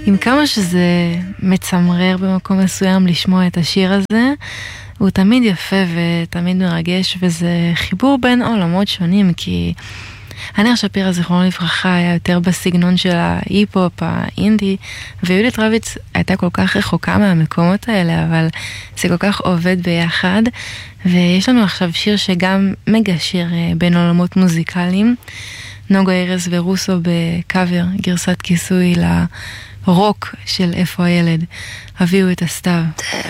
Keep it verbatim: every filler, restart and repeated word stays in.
עם כמה שזה מצמרר במקום מסוים לשמוע את השיר הזה, הוא תמיד יפה ותמיד מרגש, וזה חיבור בין עולמות שונים, כי הנר שפירא זיכרונו לברכה היה יותר בסגנון של ההיפ-הופ, האינדי, ויהודית רביץ הייתה כל כך רחוקה מהמקומות האלה, אבל זה כל כך עובד ביחד, ויש לנו עכשיו שיר שגם מגשר בין עולמות מוזיקליים, נוגה ארז ורוסו בקאבר, גרסת כיסוי לרוק של איפה הילד, הביאו את הסתיו.